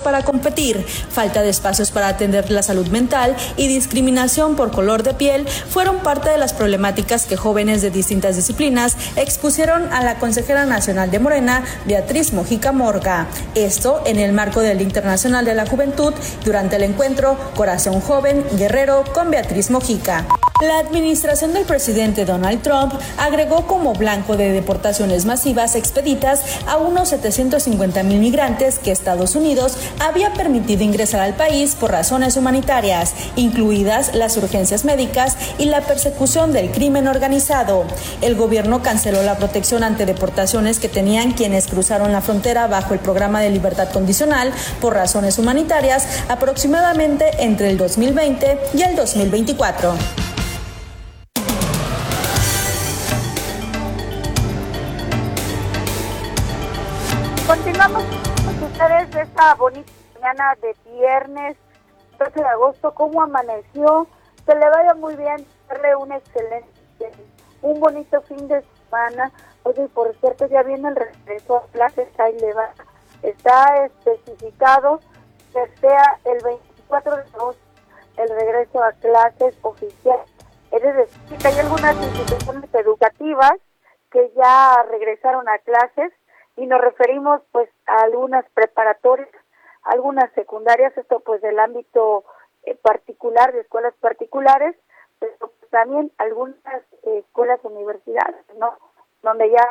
para competir, falta de espacios para atender la salud mental y discriminación por color de piel fueron parte de las problemáticas que jóvenes de distintas disciplinas expusieron a la consejera nacional de Morena, Beatriz Mojica Morga. Esto en el marco del Internacional de la Juventud durante el encuentro Corazón Joven Guerrero con Beatriz Mojica. La administración del presidente Donald Trump agregó como blanco de deportaciones masivas expeditas a unos 750,000 migrantes que Estados Unidos había permitido ingresar al país por razones humanitarias, incluidas las urgencias médicas y la persecución del crimen organizado. El gobierno canceló la protección ante deportaciones que tenían quienes cruzaron la frontera bajo el programa de libertad condicional por razones humanitarias aproximadamente entre el 2020 y el 2024. Continuamos con ustedes de esta bonita mañana de viernes 12 de agosto. ¿Cómo amaneció? Que le vaya muy bien, darle un excelente, un bonito fin de semana. Oye, y por cierto, ya viene el regreso a clases, ahí le va. Está especificado que sea el 24 de agosto el regreso a clases oficial. Es decir, que hay algunas instituciones educativas que ya regresaron a clases, y nos referimos pues a algunas preparatorias, algunas secundarias, esto pues del ámbito particular, de escuelas particulares, pero pues, también algunas escuelas universidades, ¿no? Donde ya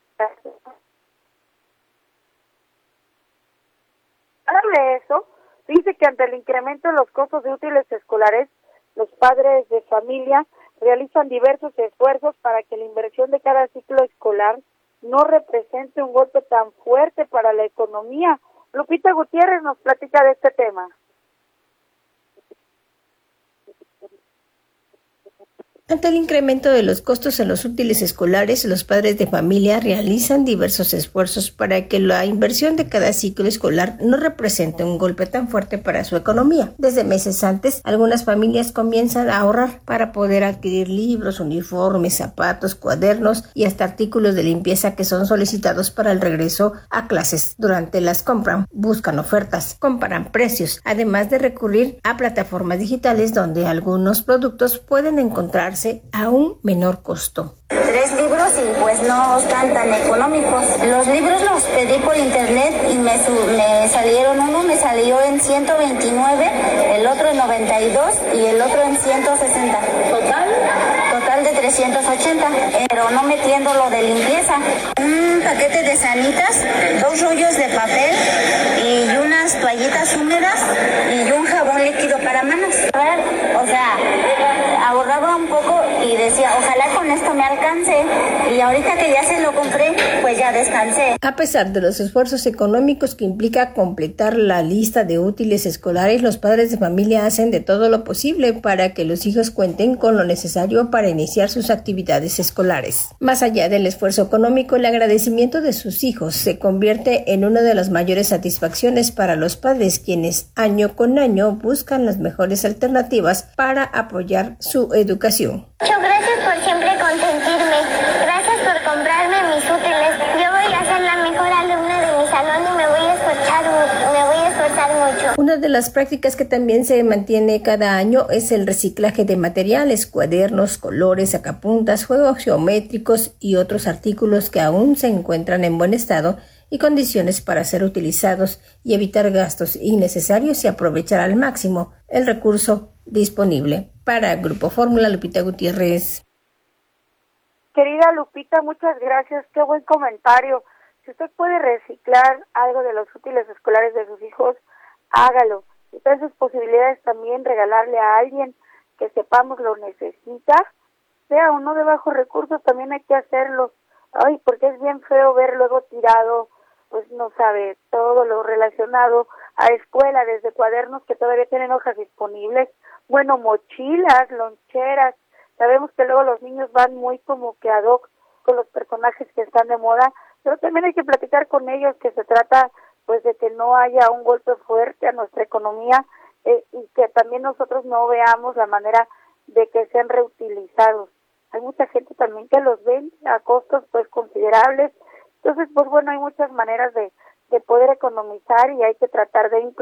de eso, dice que ante el incremento de los costos de útiles escolares, los padres de familia realizan diversos esfuerzos para que la inversión de cada ciclo escolar no represente un golpe tan fuerte para la economía. Lupita Gutiérrez nos platica de este tema. Ante el incremento de los costos en los útiles escolares, los padres de familia realizan diversos esfuerzos para que la inversión de cada ciclo escolar no represente un golpe tan fuerte para su economía. Desde meses antes, algunas familias comienzan a ahorrar para poder adquirir libros, uniformes, zapatos, cuadernos y hasta artículos de limpieza que son solicitados para el regreso a clases. Durante las compras, buscan ofertas, comparan precios, además de recurrir a plataformas digitales donde algunos productos pueden encontrarse a un menor costo. 3 libros y pues no están tan económicos. Los libros los pedí por internet y me salieron, uno me salió en 129, el otro en 92 y el otro en 160. Total de 380, pero no metiendo lo de limpieza. Un paquete de sanitas, 2 rollos de papel y unas toallitas húmedas y un jabón líquido para manos. O sea, ahorraba un poco y decía, ojalá con esto me alcance, y ahorita que ya se lo compré, pues ya descansé. A pesar de los esfuerzos económicos que implica completar la lista de útiles escolares, los padres de familia hacen de todo lo posible para que los hijos cuenten con lo necesario para iniciar sus actividades escolares. Más allá del esfuerzo económico, el agradecimiento de sus hijos se convierte en una de las mayores satisfacciones para los padres, quienes año con año buscan las mejores alternativas para apoyar su educación. Muchas gracias por siempre consentirme. Gracias por comprarme mis útiles. Yo voy a ser la mejor alumna de mi salón y me voy a esforzar mucho. Una de las prácticas que también se mantiene cada año es el reciclaje de materiales, cuadernos, colores, sacapuntas, juegos geométricos y otros artículos que aún se encuentran en buen estado y condiciones para ser utilizados, y evitar gastos innecesarios y aprovechar al máximo el recurso disponible. Para Grupo Fórmula, Lupita Gutiérrez. Querida Lupita, muchas gracias, qué buen comentario. Si usted puede reciclar algo de los útiles escolares de sus hijos, hágalo. Si está en sus posibilidades también regalarle a alguien que sepamos lo necesita, sea o no de bajos recursos, también hay que hacerlo. Ay, porque es bien feo ver luego tirado, pues no sabe, todo lo relacionado a escuela, desde cuadernos que todavía tienen hojas disponibles, bueno, mochilas, loncheras. Sabemos que luego los niños van muy como que ad hoc con los personajes que están de moda, pero también hay que platicar con ellos que se trata pues de que no haya un golpe fuerte a nuestra economía y que también nosotros no veamos la manera de que sean reutilizados. Hay mucha gente también que los vende a costos pues considerables. Entonces, pues bueno, hay muchas maneras de poder economizar y hay que tratar de incluir